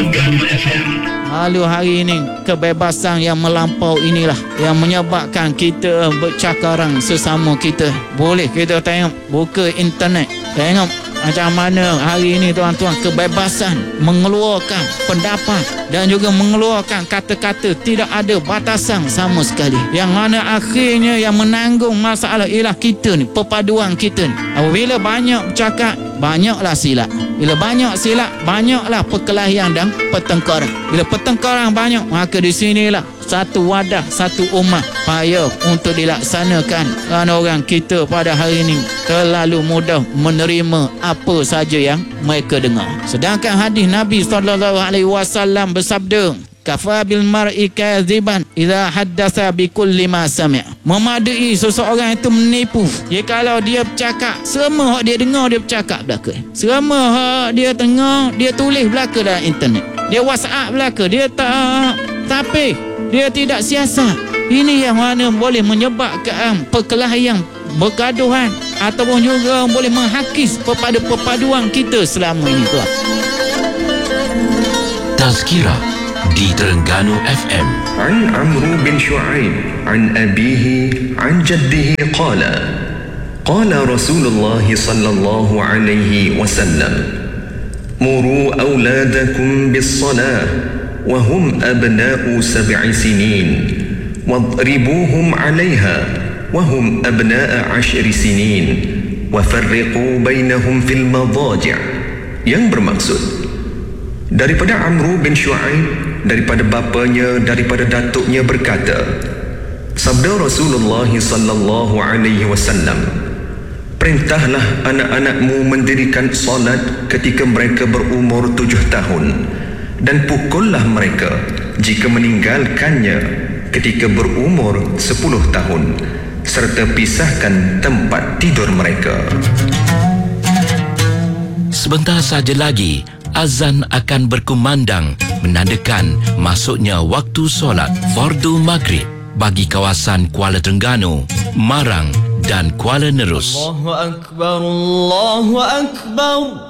Terengganu FM. Lalu hari ini kebebasan yang melampau inilah yang menyebabkan kita bercakaran sesama kita. Boleh kita tengok, buka internet, tengok macam mana hari ini tuan-tuan kebebasan mengeluarkan pendapat dan juga mengeluarkan kata-kata tidak ada batasan sama sekali. Yang mana akhirnya yang menanggung masalah ialah kita ni, perpaduan kita ni. Apabila banyak bercakap, banyaklah silap. Bila banyak silap, banyaklah perkelahian dan pertengkaran. Bila pertengkaran banyak, maka di sinilah satu wadah, satu umat payah untuk dilaksanakan. Kerana orang kita pada hari ini terlalu mudah menerima apa saja yang mereka dengar. Sedangkan hadis Nabi SAW bersabda, kafa bil mar'i kadziban idza haddatsa bi kulli ma sami'. Memadai seseorang itu menipu jikalau dia bercakap semua hak dia dengar dia bercakap belaka. Semua hak dia dengar dia tulis belaka dalam internet. Dia WhatsApp belaka, dia tak tapi dia tidak siasat. Ini yang mana boleh menyebabkan perkelahian, bergaduhan ataupun juga boleh menghakis kepada perpaduan kita selama ini tuan. Tazkirah di Terengganu FM. عن عمرو بن شعيب عن أبيه عن جده قال رسول الله صلى الله عليه وسلم مروا أولادكم بالصلاة وهم أبناء 7 سنين واضربوهم عليها وهم أبناء 10 سنين وفرقوا بينهم في المضاجع. Yang bermaksud daripada Amru bin Shu'aib, daripada bapanya, daripada datuknya berkata, sabda Rasulullah sallallahu alaihi wasallam, perintahlah anak-anakmu mendirikan solat ketika mereka berumur 7 tahun dan pukullah mereka jika meninggalkannya ketika berumur 10 tahun serta pisahkan tempat tidur mereka. Sebentar saja lagi azan akan berkumandang menandakan masuknya waktu solat fardu maghrib bagi kawasan Kuala Terengganu, Marang dan Kuala Nerus. Allahu Akbar, Allahu Akbar.